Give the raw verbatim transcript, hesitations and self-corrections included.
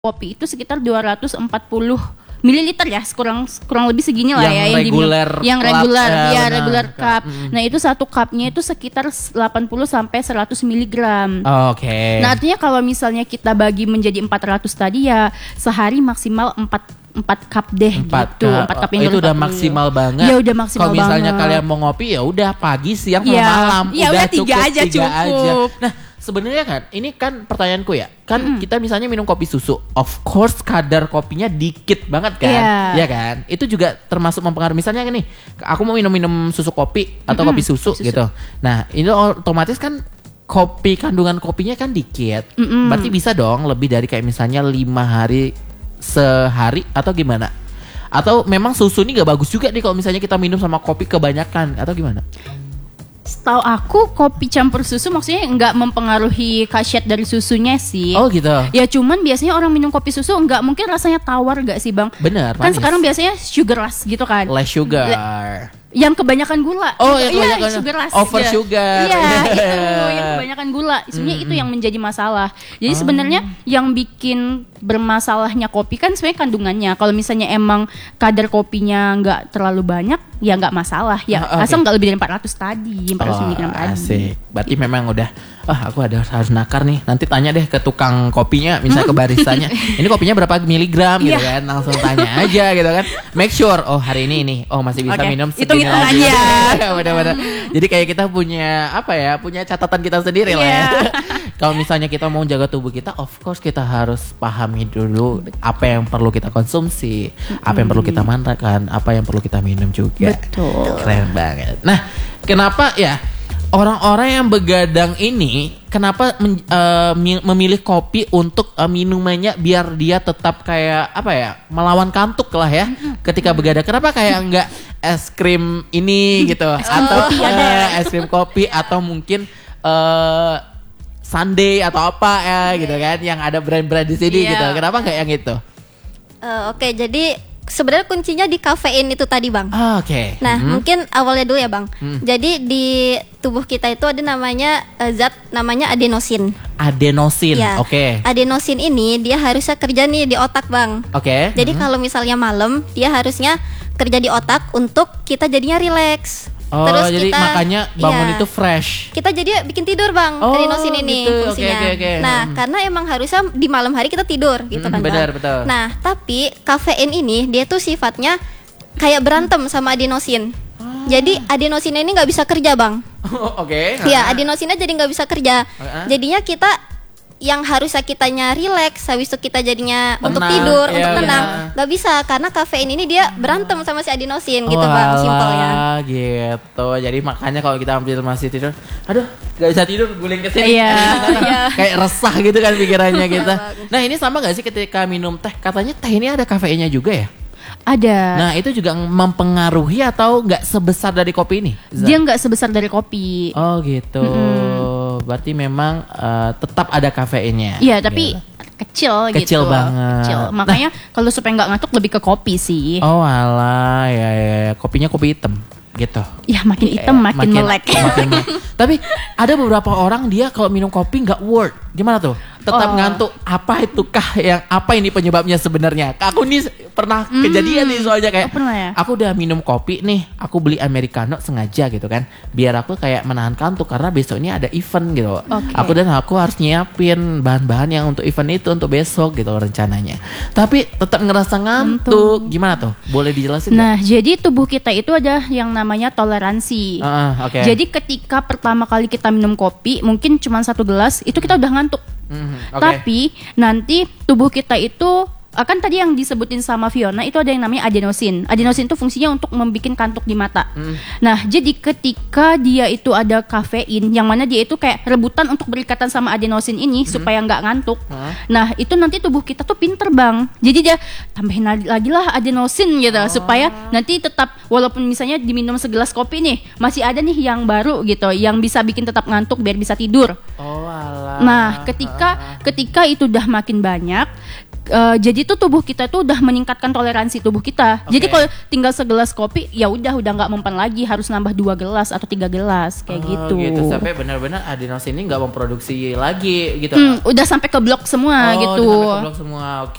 kopi itu sekitar dua ratus empat puluh mililiter ya, kurang kurang lebih segini lah yang ya reguler yang cup, regular eh, ya benar, regular cup. Mm. Nah, itu satu cupnya itu sekitar delapan puluh sampai seratus miligram. Oh, Oke. Okay. Nah, artinya kalau misalnya kita bagi menjadi empat ratus tadi ya sehari maksimal empat empat cup deh empat gitu. cup. empat cup yang itu udah maksimal banget. Ya udah maksimal banget. Kalau misalnya banget. kalian mau ngopi ya udah pagi, siang, ya, malam ya udah udah tiga cukup, aja tiga cukup. aja. Nah, sebenarnya kan ini kan pertanyaanku ya. Kan mm. kita misalnya minum kopi susu, of course kadar kopinya dikit banget kan. Yeah. Ya kan? Itu juga termasuk mempengaruhi. Misalnya nih, aku mau minum-minum susu kopi atau mm-hmm. kopi susu, susu gitu. Nah, ini otomatis kan kopi kandungan kopinya kan dikit. Mm-hmm. Berarti bisa dong lebih dari kayak misalnya lima hari sehari atau gimana? Atau memang susu ini gak bagus juga nih kalau misalnya kita minum sama kopi kebanyakan atau gimana? Setahu aku kopi campur susu maksudnya nggak mempengaruhi khasiat dari susunya sih. Oh gitu. Ya cuman biasanya orang minum kopi susu nggak mungkin rasanya tawar gak sih Bang? Bener. Kan manis. Sekarang biasanya sugarless gitu kan. Less sugar. Le- yang kebanyakan gula. Oh ya kebanyakan iya, sugarless. Over sugar. Iya itu yang kebanyakan gula. Sebenarnya mm-hmm. itu yang menjadi masalah. Jadi oh. sebenarnya yang bikin bermasalahnya kopi kan sebenarnya kandungannya. Kalau misalnya emang kadar kopinya nggak terlalu banyak, ya nggak masalah. Ya oh, okay. asal nggak lebih dari empat ratus tadi, empat ratus miligram tadi. Asik. Berarti memang udah, ah oh, aku ada harus nakar nih. Nanti tanya deh ke tukang kopinya, misalnya ke baristanya. Ini kopinya berapa miligram gitu yeah. kan? Langsung tanya aja gitu kan. Make sure, oh hari ini ini, oh masih bisa okay. minum segini lagi. Benar-benar. Jadi kayak kita punya apa ya? Punya catatan kita sendiri yeah. lah ya. Kalau misalnya kita mau jaga tubuh kita, of course kita harus pahami dulu apa yang perlu kita konsumsi, mm-hmm. apa yang perlu kita makan, apa yang perlu kita minum juga. Betul. Keren banget. Nah, kenapa ya orang-orang yang begadang ini kenapa men, uh, memilih kopi untuk uh, minumannya biar dia tetap kayak apa ya, melawan kantuk lah ya ketika begadang? Kenapa kayak enggak es krim ini gitu atau uh, es krim kopi atau mungkin uh, Sunday atau apa ya gitu kan yang ada brand-brand di sini yeah. gitu. Kenapa enggak yang itu? Uh, Oke, okay, jadi sebenarnya kuncinya di kafein itu tadi Bang. Oh, Oke. Okay. Nah hmm. mungkin awalnya dulu ya Bang. Hmm. Jadi di tubuh kita itu ada namanya uh, zat namanya adenosin. Adenosin, ya. oke. Okay. Adenosin ini dia harusnya kerja nih di otak Bang. Oke. Okay. Jadi hmm. kalau misalnya malam dia harusnya kerja di otak untuk kita jadinya rileks. Oh, terus jadi kita, makanya bangun iya, itu fresh. Kita jadi bikin tidur Bang, oh, adenosin ini gitu. fungsinya. Okay, okay, okay. Nah, hmm. karena emang harusnya di malam hari kita tidur gitu hmm, kan benar, Bang. Betul. Nah, tapi kafein ini dia tuh sifatnya kayak berantem sama adenosin. Ah. Jadi adenosinnya ini nggak bisa kerja Bang. Oh, Oke. Okay. Iya, adenosinnya jadi nggak bisa kerja. Uh-huh. Jadinya kita yang harusnya kitanya relax, habis itu kita jadinya tenang, untuk tidur, iya, untuk tenang, iya. Gak bisa karena kafein ini dia berantem sama si adenosin gitu oh, Bang, simpelnya. Gitu. Jadi makanya kalau kita ambil masih tidur, aduh, gak bisa tidur, guling ke sini. Iya. Kayak resah gitu kan pikirannya kita. Nah, ini sama gak sih ketika minum teh? Katanya teh ini ada kafeinnya juga ya? Ada. Nah, itu juga mempengaruhi atau nggak sebesar dari kopi ini? Zan? Dia nggak sebesar dari kopi. Oh gitu. Mm-hmm. Berarti memang uh, tetap ada kafeinnya. Iya, tapi gitu. kecil, kecil gitu. banget. Kecil. Makanya nah, kalau supaya nggak ngantuk lebih ke kopi sih. Oh alah, ya, ya, ya. Kopinya kopi hitam. Gitu. Ya makin hitam ya, makin, makin melek. Makin melek. Tapi ada beberapa orang dia kalau minum kopi nggak worth. Gimana tuh? Tetap oh. ngantuk. Apa itukah yang apa ini penyebabnya sebenarnya? Aku nih pernah hmm. kejadian nih soalnya kayak oh, ya? aku udah minum kopi nih, aku beli americano sengaja gitu kan, biar aku kayak menahan kantuk karena besok ini ada event gitu. Okay. Aku dan aku harus nyiapin bahan-bahan yang untuk event itu untuk besok gitu rencananya. Tapi tetap ngerasa ngantuk. Gimana tuh? Boleh dijelasin? Nah, gak? Jadi tubuh kita itu ada yang namanya toleransi. Uh, okay. Jadi ketika pertama kali kita minum kopi, mungkin cuma satu gelas, itu kita udah ngantuk. Mm-hmm. Okay. Tapi nanti tubuh kita itu kan tadi yang disebutin sama Fiona itu ada yang namanya adenosin. Adenosin itu fungsinya untuk membuat kantuk di mata. Mm. Nah, jadi ketika dia itu ada kafein, yang mana dia itu kayak rebutan untuk berikatan sama adenosin ini mm. supaya nggak ngantuk. Huh? Nah, itu nanti tubuh kita tuh pinter Bang. Jadi dia tambahin lagi lah adenosin gitu oh. supaya nanti tetap walaupun misalnya diminum segelas kopi nih masih ada nih yang baru gitu, yang bisa bikin tetap ngantuk biar bisa tidur. Oh alah. Nah, ketika ketika itu udah makin banyak Uh, jadi tuh tubuh kita tuh udah meningkatkan toleransi tubuh kita. Okay. Jadi kalau tinggal segelas kopi, ya udah udah nggak mempan lagi, harus nambah dua gelas atau tiga gelas kayak oh, gitu. gitu. Sampai benar-benar adenosin ini nggak memproduksi lagi gitu. Hmm, udah sampai ke blok semua oh, gitu. Udah sampai ke blok semua. Oke.